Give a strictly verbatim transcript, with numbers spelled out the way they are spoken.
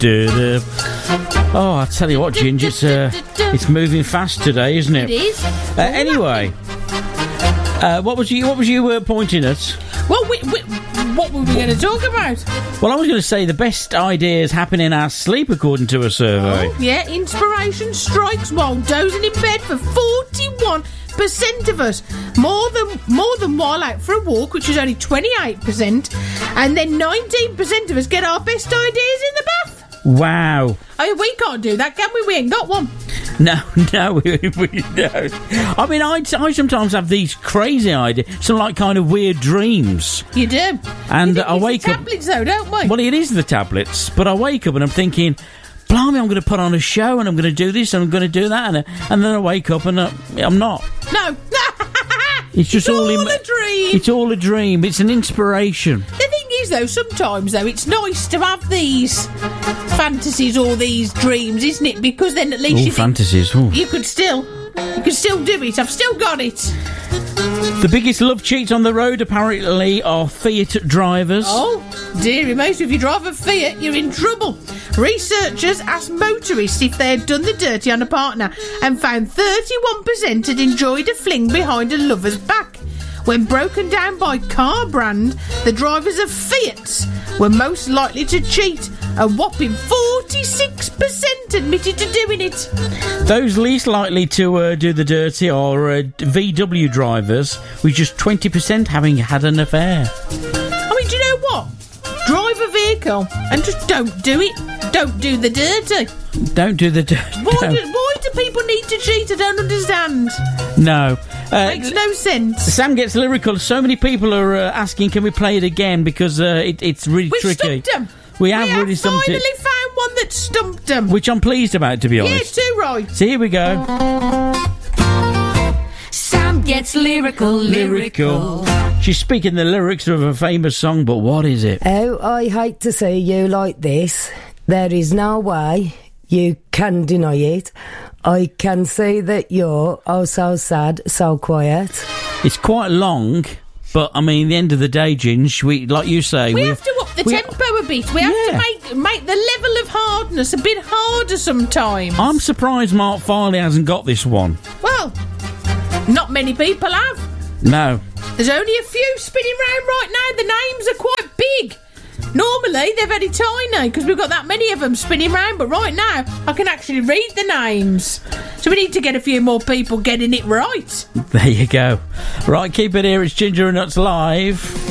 Oh, I tell you what, Ginger, it's uh, it's moving fast today, isn't it? It is. Uh, anyway, uh, what was you what was you uh, pointing at? Well, we, we, what were we going to talk about? Well, I was going to say the best ideas happen in our sleep, according to a survey. Oh, yeah, inspiration strikes while dozing in bed for forty-one percent of us. More than more than while out for a walk, which is only twenty-eight percent. And then nineteen percent of us get our best ideas in the bath. Wow. Oh, we can't do that, can we? We ain't got one. No, no, we, we don't. I mean, I, I sometimes have these crazy ideas, some like kind of weird dreams. You do. And you I wake the up... tablets, though, don't we? Well, it is the tablets, but I wake up and I'm thinking, blimey, I'm going to put on a show and I'm going to do this and I'm going to do that, and, and then I wake up and uh, I'm not. No. It's just it's all, all in, a dream. It's all a dream. It's an inspiration. The thing is, though, sometimes, though, it's nice to have these fantasies or these dreams, isn't it? Because then at least Ooh, you fantasies. think you could still, you could still do it. I've still got it. The biggest love cheats on the road, apparently, are Fiat drivers. Oh, dearie mate, if you drive a Fiat, you're in trouble. Researchers asked motorists if they had done the dirty on a partner and found thirty-one percent had enjoyed a fling behind a lover's back. When broken down by car brand, the drivers of Fiats were most likely to cheat. A whopping forty-six percent admitted to doing it. Those least likely to uh, do the dirty are uh, V W drivers, with just twenty percent having had an affair. I mean, do you know what? Drive a vehicle and just don't do it. Don't do the dirty. Don't do the dirty. Why do, why do people need to cheat? I don't understand. No. Uh, Makes no sense. Sam gets lyrical. So many people are uh, asking, can we play it again? Because uh, it, it's really We've tricky. stumped them. We have we really have stumped finally it. found one that stumped them. Which I'm pleased about, to be honest. Yeah, too right. So here we go. Sam gets lyrical, lyrical. She's speaking the lyrics of a famous song, but what is it? Oh, I hate to see you like this. There is no way you can deny it. I can see that you're oh so sad, so quiet. It's quite long, but I mean, at the end of the day, Ginge, we, like you say, we, we have to up the we, tempo a bit. We have yeah. to make make the level of hardness a bit harder sometimes. I'm surprised Mark Farley hasn't got this one. Well, not many people have. No. There's only a few spinning round right now. The names are quite big. Normally, they're very tiny because we've got that many of them spinning round, but right now, I can actually read the names. So we need to get a few more people getting it right. There you go. Right, keep it here. It's Ginger and Nuts Live.